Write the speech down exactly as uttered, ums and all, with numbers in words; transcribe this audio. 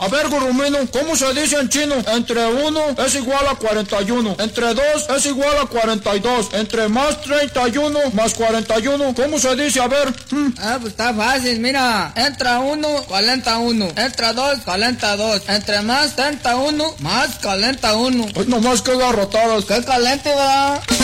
A ver, Gurrumino, ¿cómo se dice en chino? Entre uno es igual a cuarenta y uno. Entre dos es igual a cuarenta y dos. Entre más treinta y uno más cuarenta y uno. ¿Cómo se dice? A ver. Hmm. Ah, pues está fácil, mira. Entra uno, calenta uno. Entra dos, calenta dos. Entre más treinta y uno, más calenta uno. Pues nomás que garrotadas. ¡Qué caliente, va!